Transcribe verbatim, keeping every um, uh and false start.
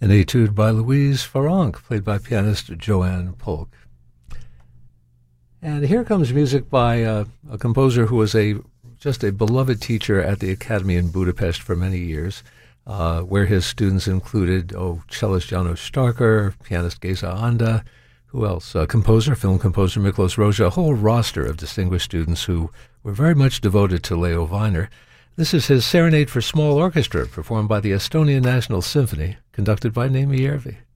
an etude by Louise Farrenc, played by pianist Joanne Polk. And here comes music by uh, a composer who was a just a beloved teacher at the Academy in Budapest for many years, uh, where his students included, oh, cellist Janos Starker, pianist Geza Anda, who else? Uh, composer, film composer Miklos Rozsa, a whole roster of distinguished students who were very much devoted to Leo Weiner. This is his Serenade for Small Orchestra, performed by the Estonian National Symphony, conducted by Neeme Järvi.